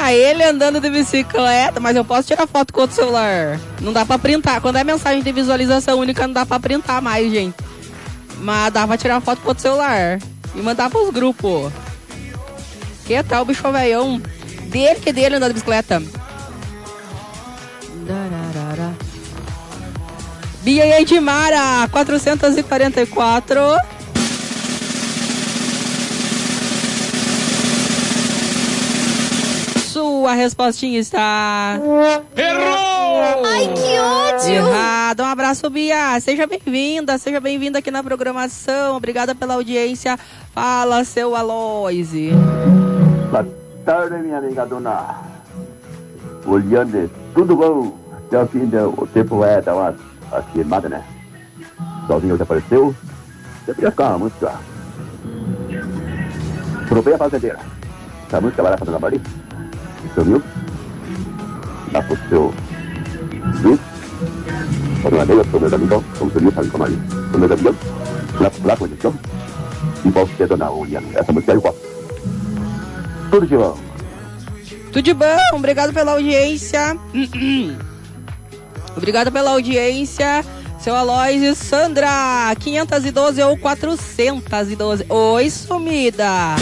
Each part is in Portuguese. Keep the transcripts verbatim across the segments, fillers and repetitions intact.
Ah, ele andando de bicicleta, mas eu posso tirar foto com outro celular. Não dá pra printar. Quando é mensagem de visualização única, não dá pra printar mais, gente. Mas dá pra tirar foto com outro celular e mandar pros grupos. Que tal o bicho velhão? Dele que dele andando de bicicleta. Bia e Edmara, quatrocentos e quarenta e quatro. Sua respostinha está... Errou! Ai, que ódio! Errado. Um abraço, Bia. Seja bem-vinda, seja bem-vinda aqui na programação. Obrigada pela audiência. Fala, seu Aloise. Boa tarde, minha amiga dona Oliane. Tudo bom? Até o fim do tempo é dar uma afirmada, né? Sozinho desapareceu. Eu queria ficar uma música. Provei a fazendeira. Essa música vai lá fazendo a Maria. Sumiu? Lá pro seu Luiz. Quando uma vez, com meus amigos, como sumiu, sabe como ali? Com meus amigos, lá, lá com eles, e posso ter dona Oliane. Essa música eu gosto. Tudo de bom. Tudo de bom. Obrigado pela audiência. Obrigado pela audiência. Seu Aloysio. Sandra, quinhentos e doze ou quatrocentos e doze? Oi, sumida.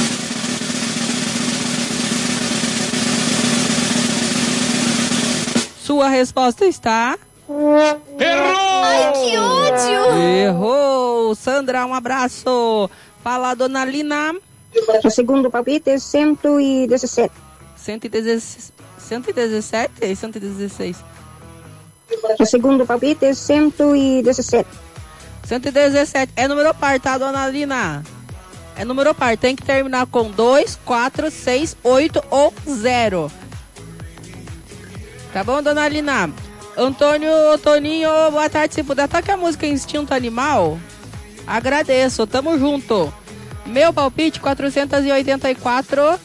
Sua resposta está... Errou! Ai, que ódio! Errou! Sandra, um abraço. Fala, dona Lina. O segundo palpite é cento e dezessete. cento e dezessete? cento e dezessete? cento e dezesseis. O segundo palpite é cento e dezessete. cento e dezessete. É número par, tá, dona Lina? É número par. Tem que terminar com dois, quatro, seis, oito ou zero. Tá bom, dona Lina? Antônio Toninho, boa tarde. Se puder, toque a música Instinto Animal. Agradeço, tamo junto. Meu palpite, quatrocentos e oitenta e quatro.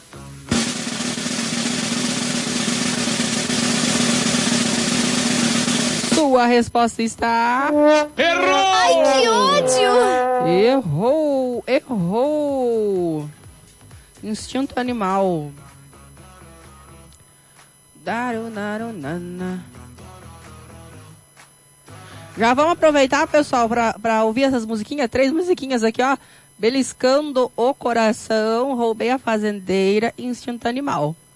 Sua resposta está... Errou! Ai, que ódio! Errou, errou. Instinto Animal. Darunarunana. Já vamos aproveitar, pessoal, pra, pra ouvir essas musiquinhas. Três musiquinhas aqui, ó. Beliscando o Coração, Roubei a Fazendeira, Instinto Animal.